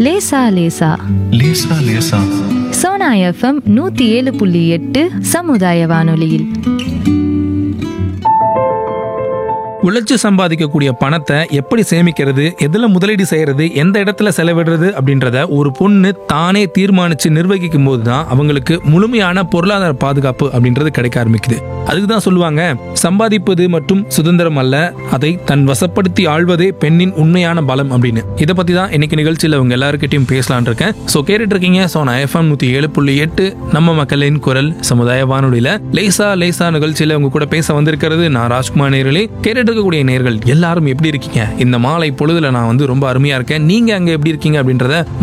லேசா லேசா லேசா லேசா. சோனா எஃப்எம் 107.8 சமுதாய வானொலியில். உழைச்சு சம்பாதிக்கக்கூடிய பணத்தை எப்படி சேமிக்கிறது, எதுல முதலீடு செய்யறது, எந்த இடத்துல செலவிடுறது அப்படின்றத ஒரு பொண்ணு தானே தீர்மானிச்சு நிர்வகிக்கும் போது தான் அவங்களுக்கு முழுமையான பொருளாதார பாதுகாப்பு அப்படின்றது கிடைக்க ஆரம்பிக்குது. அதுக்கு தான் சொல்லுவாங்க, சம்பாதிப்பது மற்றும் சுதந்திரம் அல்ல, அதை தன் வசப்படுத்தி ஆள்வதே பெண்ணின் உண்மையான பலம் அப்படின்னு. இதை பத்தி தான் இன்னைக்கு நிகழ்ச்சியில் உங்க எல்லாருக்கிட்டையும் பேசலான் இருக்கேன். ஸோ கேட்டுட்டு இருக்கீங்க சோனா எஃப்எம் 107.8 நம்ம மக்களின் குரல் சமுதாய வானொலியில லேசா லேசா நிகழ்ச்சியில உங்க கூட பேச வந்திருக்கிறது நான் ராஜ்குமார் நேயர்களே. கேட்டுட்டு இருக்கக்கூடிய நேயர்கள் எல்லாரும் எப்படி இருக்கீங்க? இந்த மாலை பொழுதுல நான் ரொம்ப அருமையா இருக்கேன். நீங்க அங்க எப்படி இருக்கீங்க அப்படின்றத